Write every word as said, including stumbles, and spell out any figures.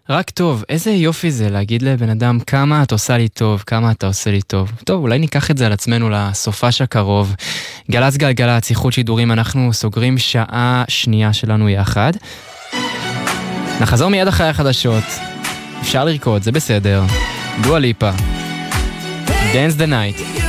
רק טוב, איזה יופי זה להגיד לבן אדם כמה את עושה לי טוב, כמה אתה עושה לי טוב. טוב, אולי ניקח את זה על עצמנו לסופש הקרוב. גלץ גלגלץ, איכות שידורים, אנחנו סוגרים שעה שנייה שלנו יחד. נחזור מיד אחרי החדשות. אפשר לרקוד, זה בסדר. דואה ליפה. Dance the night.